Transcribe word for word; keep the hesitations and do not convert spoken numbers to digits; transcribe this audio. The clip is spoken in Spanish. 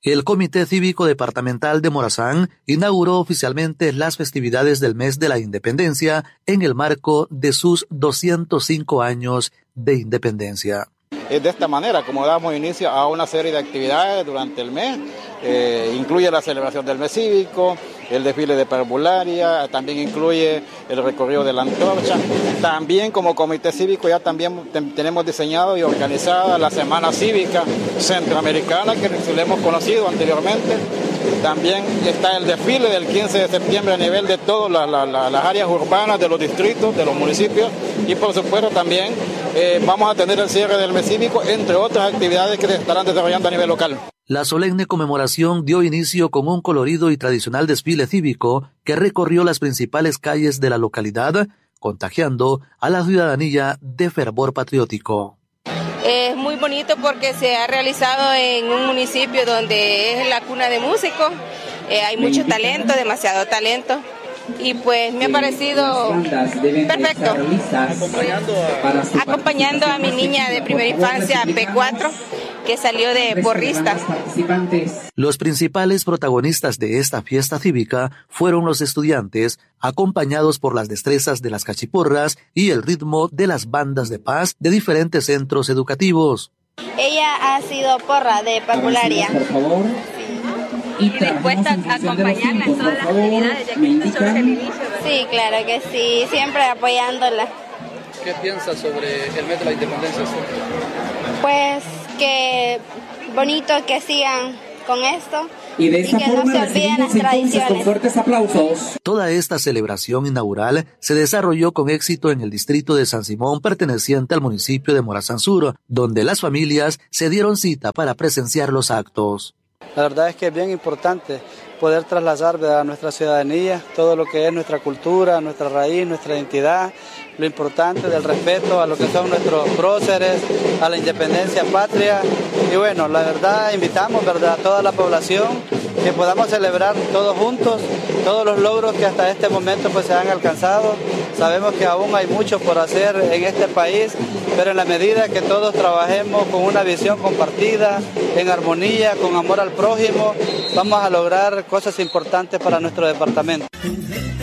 el Comité Cívico Departamental de Morazán inauguró oficialmente las festividades del mes de la Independencia en el marco de sus doscientos cinco años de independencia. Es de esta manera como damos inicio a una serie de actividades durante el mes, eh, incluye la celebración del mes cívico, el desfile de parvularia, también incluye el recorrido de la antorcha. También como comité cívico ya también te, tenemos diseñado y organizada la Semana Cívica Centroamericana, que lo hemos conocido anteriormente. También está el desfile del quince de septiembre a nivel de todas la, la, la, las áreas urbanas de los distritos, de los municipios, y por supuesto también eh, vamos a tener el cierre del mes cívico, entre otras actividades que se estarán desarrollando a nivel local. La solemne conmemoración dio inicio con un colorido y tradicional desfile cívico que recorrió las principales calles de la localidad, contagiando a la ciudadanía de fervor patriótico. Es muy bonito porque se ha realizado en un municipio donde es la cuna de músicos, eh, hay mucho talento, demasiado talento, y pues me ha parecido perfecto. Acompañando a mi niña de primera infancia, P cuatro, que salió de porristas. Los principales protagonistas de esta fiesta cívica fueron los estudiantes, acompañados por las destrezas de las cachiporras y el ritmo de las bandas de paz de diferentes centros educativos. Ella ha sido porra de parvularia. Y dispuesta a acompañarla en todas las actividades, ya que esto solo es el inicio, ¿verdad? Sí, claro que sí, siempre apoyándola. ¿Qué piensas sobre el mes de la Independencia? Pues que bonito que sigan con esto y de esta y que forma no se olviden las tradiciones. Con fuertes aplausos. Toda esta celebración inaugural se desarrolló con éxito en el distrito de San Simón, perteneciente al municipio de Morazán Sur, donde las familias se dieron cita para presenciar los actos. La verdad es que es bien importante poder trasladar a nuestra ciudadanía todo lo que es nuestra cultura, nuestra raíz, nuestra identidad, lo importante del respeto a lo que son nuestros próceres, a la independencia patria. Y bueno, la verdad invitamos, ¿verdad?, a toda la población que podamos celebrar todos juntos todos los logros que hasta este momento pues se han alcanzado. Sabemos que aún hay mucho por hacer en este país, pero en la medida que todos trabajemos con una visión compartida, en armonía, con amor al prójimo, vamos a lograr cosas importantes para nuestro departamento.